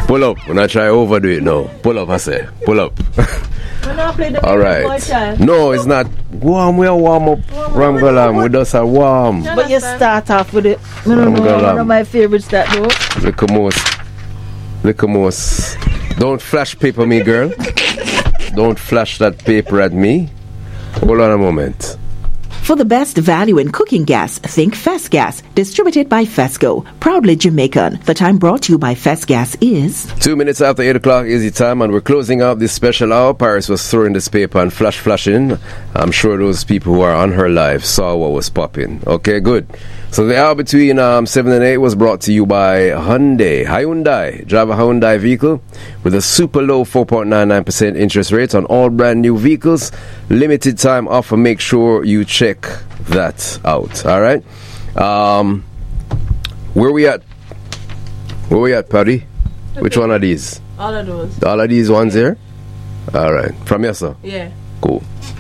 Pull up. When I try overdo it now. Pull up, I say. Pull up. All right. No, it's not warm. We are warm up. Ramgalam. We just are warm. But you start off with it. No, one of my favorites that though. Little most. Don't flash paper me, girl. Don't flash that paper at me. Hold on a moment. For the best value in cooking gas, think Fesgas, distributed by Fesco, proudly Jamaican. The time brought to you by Fesgas is 2 minutes after 8 o'clock easy time, and we're closing out this special hour. Paris was throwing this paper and flashing. I'm sure those people who are on her live saw what was popping. Okay, good. So the hour between 7 and 8 was brought to you by Hyundai. Drive a Hyundai vehicle with a super low 4.99% interest rate on all brand new vehicles. Limited time offer. Make sure you check that out. All right. Where we at? Paddy? Which one are these? All of those. All of these ones here? All right. From here, sir? Yeah. Cool.